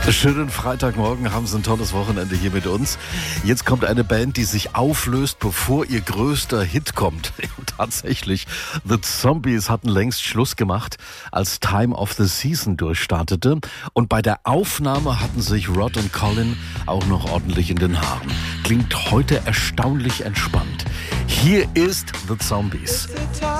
Schönen Freitagmorgen, haben Sie ein tolles Wochenende hier mit uns. Jetzt kommt eine Band, die sich auflöst, bevor ihr größter Hit kommt. Tatsächlich, The Zombies hatten längst Schluss gemacht, als Time of the Season durchstartete. Und bei der Aufnahme hatten sich Rod und Colin auch noch ordentlich in den Haaren. Klingt heute erstaunlich entspannt. Hier ist The Zombies. It's the